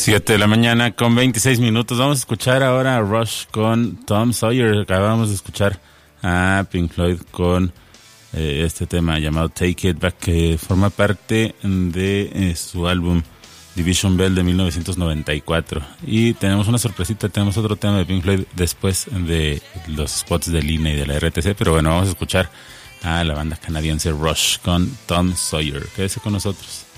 7 de la mañana con 26 minutos. Vamos a escuchar ahora a Rush con Tom Sawyer. Acabamos de escuchar a Pink Floyd con este tema llamado Take It Back, que forma parte de su álbum Division Bell de 1994. Y tenemos una sorpresita, tenemos otro tema de Pink Floyd después de los spots de Lina y de la RTC, pero bueno, vamos a escuchar a la banda canadiense Rush con Tom Sawyer. Quédese con nosotros.